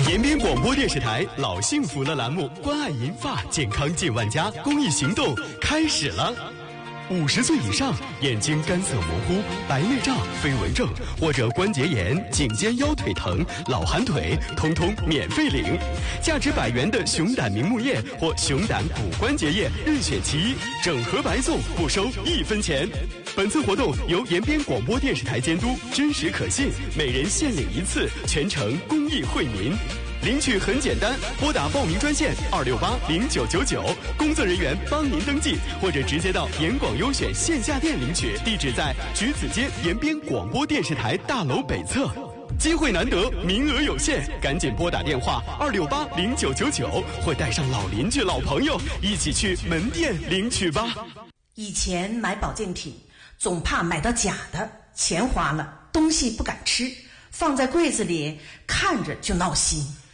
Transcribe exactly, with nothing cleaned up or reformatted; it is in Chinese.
延边广播电视台老幸福了栏目关爱银发健康近万家公益行动开始了。五十岁以上，眼睛干涩模糊、白内障、飞蚊症或者关节炎、颈肩腰腿疼、老寒腿，通通免费领。价值百元的熊胆明目液或熊胆骨关节液任选其一，整盒白送，不收一分钱。本次活动由延边广播电视台监督，真实可信，每人限领一次，全程公益惠民。领取很简单，拨打报名专线二六八零九九九，工作人员帮您登记，或者直接到延广优选线下店领取，地址在橘子街延边广播电视台大楼北侧。机会难得，名额有限，赶紧拨打电话二六八零九九九，或带上老邻居、老朋友一起去门店领取吧。 以前买保健品总怕买到假的，钱花了，东西不敢吃，放在柜子里看着就闹心。